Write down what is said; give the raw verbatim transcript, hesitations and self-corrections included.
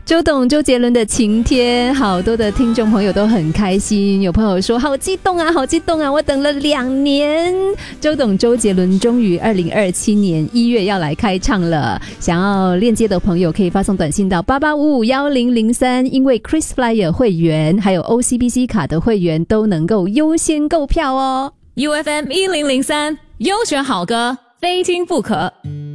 周董周杰伦的晴天，好多的听众朋友都很开心，有朋友说好激动啊好激动啊，我等了两年，周董周杰伦终于二零二七年一月要来开唱了，想要链接的朋友可以发送短信到八八五五一零零三，因为 KrisFlyer 会员还有 O C B C 卡的会员都能够优先购票哦。 U F M 一零零三 优选好歌，非听不可。